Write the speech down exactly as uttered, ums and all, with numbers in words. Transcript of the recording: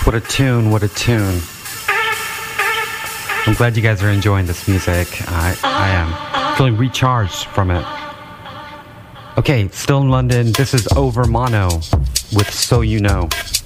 What a tune, what a tune. I'm glad you guys are enjoying this music. I, I am feeling recharged from it. Okay, still in London, this is Over Mono with So You Know.